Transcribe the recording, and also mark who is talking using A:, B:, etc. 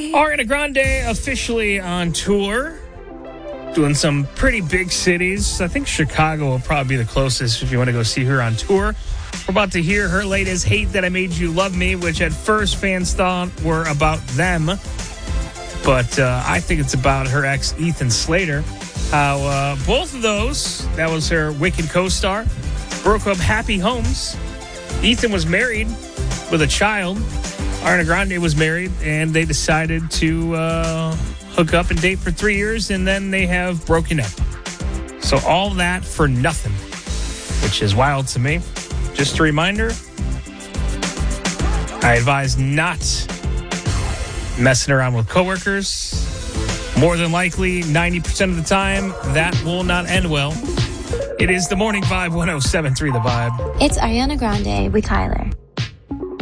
A: Ariana Grande officially on tour, doing some pretty big cities. I think Chicago will probably be the closest if you want to go see her on tour. We're about to hear her latest Hate That I Made You Love Me, which at first fans thought were about them. But I think it's about her ex, Ethan Slater. How both of those, that was her Wicked co-star, broke up happy homes. Ethan was married with a child. Ariana Grande was married, and they decided to hook up and date for 3 years, and then they have broken up. So all that for nothing, which is wild to me. Just a reminder, I advise not messing around with coworkers. More than likely, 90% of the time, that will not end well. It is the Morning Vibe, 107.3 The Vibe.
B: It's Ariana Grande with Tyler.